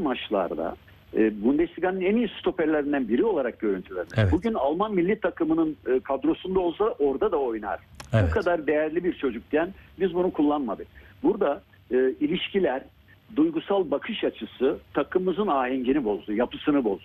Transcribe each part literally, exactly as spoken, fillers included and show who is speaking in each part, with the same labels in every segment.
Speaker 1: maçlarda e, Bundesliga'nın en iyi stoperlerinden biri olarak görüntülenir.
Speaker 2: Evet.
Speaker 1: Bugün Alman milli takımının e, kadrosunda olsa orada da oynar.
Speaker 2: Evet.
Speaker 1: Bu kadar değerli bir çocukken biz bunu kullanmadık. Burada e, ilişkiler, duygusal bakış açısı takımımızın ahengini bozdu, yapısını bozdu.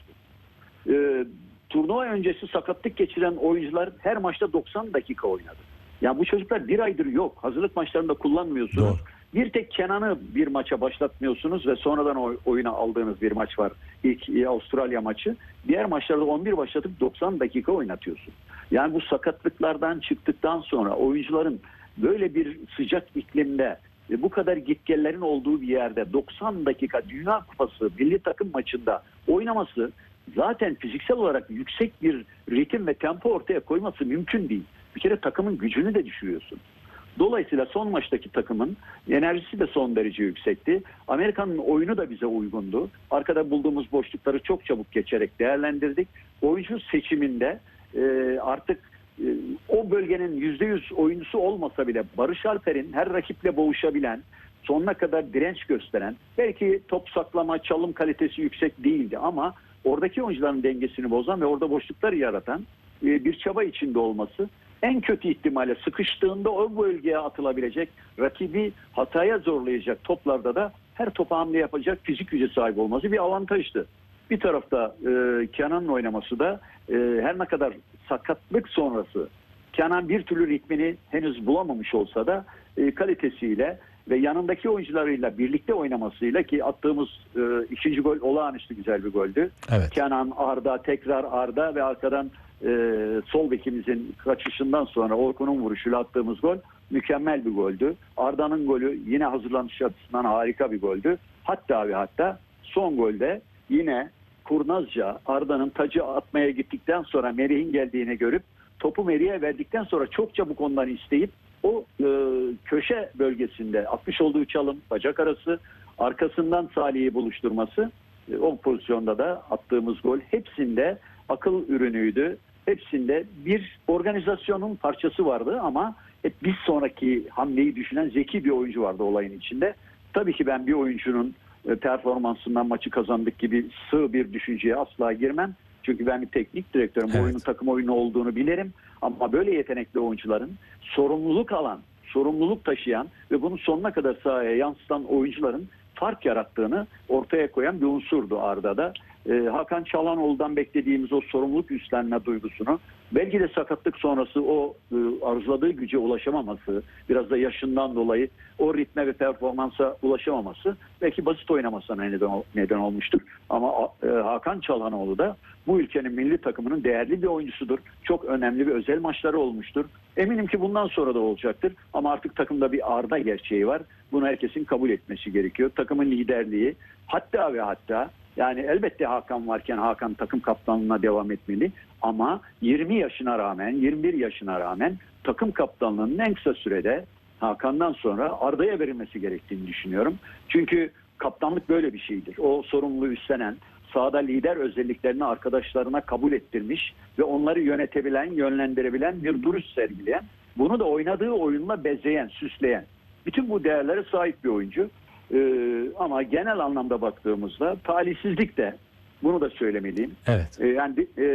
Speaker 1: E, turnuva öncesi sakatlık geçiren oyuncular her maçta doksan dakika oynadı. Ya bu çocuklar bir aydır yok. Hazırlık maçlarında kullanmıyorsunuz.
Speaker 2: Doğru.
Speaker 1: Bir tek Kenan'ı bir maça başlatmıyorsunuz ve sonradan oy- oyuna aldığınız bir maç var. İlk e, Avustralya maçı. Diğer maçlarda on bir başlatıp doksan dakika oynatıyorsun. Yani bu sakatlıklardan çıktıktan sonra oyuncuların böyle bir sıcak iklimde e, bu kadar gitgellerin olduğu bir yerde doksan dakika Dünya Kupası milli takım maçında oynaması zaten fiziksel olarak yüksek bir ritim ve tempo ortaya koyması mümkün değil. Bir kere takımın gücünü de düşürüyorsun. Dolayısıyla son maçtaki takımın enerjisi de son derece yüksekti. Amerika'nın oyunu da bize uygundu. Arkada bulduğumuz boşlukları çok çabuk geçerek değerlendirdik. Oyuncu seçiminde e, artık e, o bölgenin yüzde yüz oyuncusu olmasa bile Barış Alper'in her rakiple boğuşabilen, sonuna kadar direnç gösteren, belki top saklama, çalım kalitesi yüksek değildi ama oradaki oyuncuların dengesini bozan ve orada boşluklar yaratan e, bir çaba içinde olması, en kötü ihtimalle sıkıştığında o bölgeye atılabilecek, rakibi hataya zorlayacak toplarda da her topa hamle yapacak fizik güce sahip olması bir avantajdı. Bir tarafta e, Kenan'ın oynaması da e, her ne kadar sakatlık sonrası Kenan bir türlü ritmini henüz bulamamış olsa da e, kalitesiyle ve yanındaki oyuncularıyla birlikte oynamasıyla, ki attığımız e, ikinci gol olağanüstü güzel bir goldü.
Speaker 2: Evet.
Speaker 1: Kenan, Arda, tekrar Arda ve arkadan e, sol bekimizin kaçışından sonra Orkun'un vuruşuyla attığımız gol mükemmel bir goldü. Arda'nın golü yine hazırlanış açısından harika bir goldü. Hatta ve hatta son golde yine kurnazca Arda'nın tacı atmaya gittikten sonra Merih'in geldiğini görüp topu Merih'e verdikten sonra çok çabuk ondan isteyip o e, köşe bölgesinde atmış olduğu çalım, bacak arası, arkasından Salih'i buluşturması, e, o pozisyonda da attığımız gol hepsinde akıl ürünüydü. Hepsinde bir organizasyonun parçası vardı ama hep bir sonraki hamleyi düşünen zeki bir oyuncu vardı olayın içinde. Tabii ki ben bir oyuncunun e, performansından maçı kazandık gibi sığ bir düşünceye asla girmem. Çünkü ben bir teknik direktörüm.
Speaker 2: Evet.
Speaker 1: Oyunun takım oyunu olduğunu bilirim. Ama böyle yetenekli oyuncuların sorumluluk alan, sorumluluk taşıyan ve bunu sonuna kadar sahaya yansıtan oyuncuların fark yarattığını ortaya koyan bir unsurdu Arda'da. Ee, Hakan Çalhanoğlu'dan beklediğimiz o sorumluluk üstlenme duygusunu, belki de sakatlık sonrası o e, arzuladığı güce ulaşamaması, biraz da yaşından dolayı o ritme ve performansa ulaşamaması belki basit oynamasına neden, neden olmuştur. Ama e, Hakan Çalhanoğlu da bu ülkenin milli takımının değerli bir oyuncusudur. Çok önemli ve özel maçları olmuştur. Eminim ki bundan sonra da olacaktır. Ama artık takımda bir Arda gerçeği var. Bunu herkesin kabul etmesi gerekiyor. Takımın liderliği, hatta ve hatta yani elbette Hakan varken Hakan takım kaptanlığına devam etmeli. Ama yirmi yaşına rağmen, yirmi bir yaşına rağmen takım kaptanlığının en kısa sürede Hakan'dan sonra Arda'ya verilmesi gerektiğini düşünüyorum. Çünkü kaptanlık böyle bir şeydir. O sorumluluğu üstlenen, sahada lider özelliklerini arkadaşlarına kabul ettirmiş ve onları yönetebilen, yönlendirebilen bir duruş sergileyen, bunu da oynadığı oyunla bezeyen, süsleyen, bütün bu değerlere sahip bir oyuncu. Ee, ama genel anlamda baktığımızda talihsizlik de, bunu da söylemeliyim.
Speaker 2: Evet.
Speaker 1: Ee, yani e,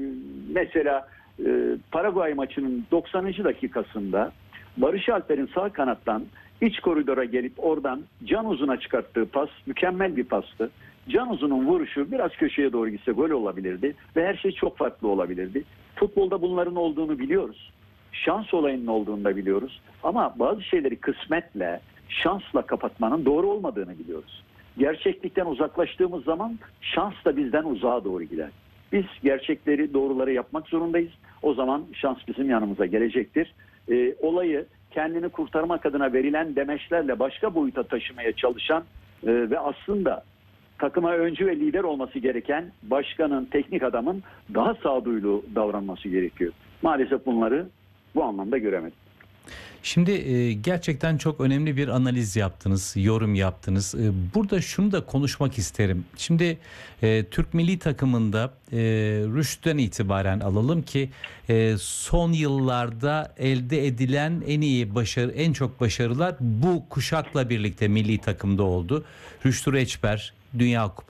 Speaker 1: mesela e, Paraguay maçının doksanıncı dakikasında Barış Alper'in sağ kanattan iç koridora gelip oradan Can Uzun'a çıkarttığı pas mükemmel bir pastı. Can Uzun'un vuruşu biraz köşeye doğru gitse gol olabilirdi ve her şey çok farklı olabilirdi. Futbolda bunların olduğunu biliyoruz. Şans olayının olduğunu da biliyoruz. Ama bazı şeyleri kısmetle, şansla kapatmanın doğru olmadığını biliyoruz. Gerçeklikten uzaklaştığımız zaman şans da bizden uzağa doğru gider. Biz gerçekleri, doğruları yapmak zorundayız. O zaman şans bizim yanımıza gelecektir. Ee, olayı kendini kurtarmak adına verilen demeçlerle başka boyuta taşımaya çalışan e, ve aslında takıma öncü ve lider olması gereken başkanın, teknik adamın daha sağduyulu davranması gerekiyor. Maalesef bunları bu anlamda göremedim.
Speaker 2: Şimdi e, gerçekten çok önemli bir analiz yaptınız, yorum yaptınız. E, burada şunu da konuşmak isterim. Şimdi e, Türk milli takımında e, Rüştü'den itibaren alalım ki e, son yıllarda elde edilen en iyi başarı, en çok başarılar bu kuşakla birlikte milli takımda oldu. Rüştü Reçber Dünya Kupası